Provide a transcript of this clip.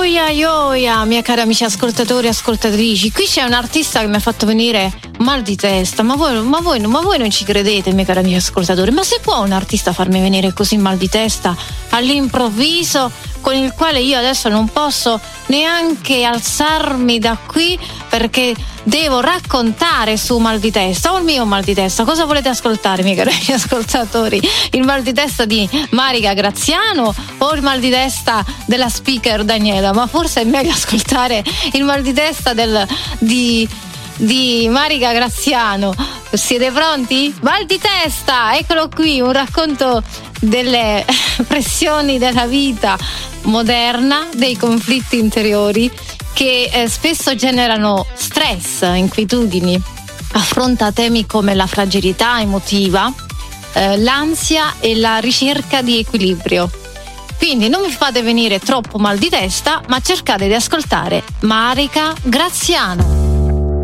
Ioia, mia cara amici ascoltatori e ascoltatrici, qui c'è un artista che mi ha fatto venire mal di testa, ma voi non ci credete, miei cari amici ascoltatori, ma se può un artista farmi venire così mal di testa all'improvviso, con il quale io adesso non posso neanche alzarmi da qui perché devo raccontare su mal di testa o il mio mal di testa? Cosa volete ascoltare, miei cari ascoltatori? Il mal di testa di Marica Graziano o il mal di testa della speaker Daniela? Ma forse è meglio ascoltare il mal di testa di Marica Graziano. Siete pronti? Mal di testa, eccolo qui, un racconto delle pressioni della vita moderna, dei conflitti interiori che spesso generano stress, inquietudini, affronta temi come la fragilità emotiva, l'ansia e la ricerca di equilibrio. Quindi non mi fate venire troppo mal di testa, ma cercate di ascoltare Marica Graziano.